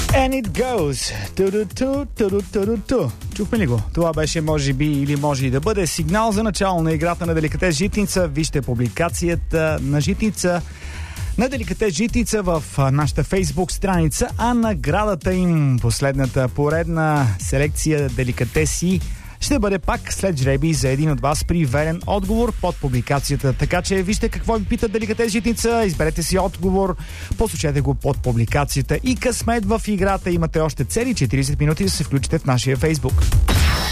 And it goes. Ту-ду-ту. Чухме ли го? Това беше може би или може и да бъде сигнал за начало на играта на Деликатес Житница. Вижте публикацията на Житница. На Деликатес Житница в нашата Фейсбук страница, а наградата им, последната поредна селекция Деликатеси, ще бъде пак след жребий за един от вас при верен отговор под публикацията. Така че вижте какво ви пита Деликатес Житница, изберете си отговор, послушайте го под публикацията и късмет в играта. Имате още цели 40 минути да се включите в нашия Фейсбук.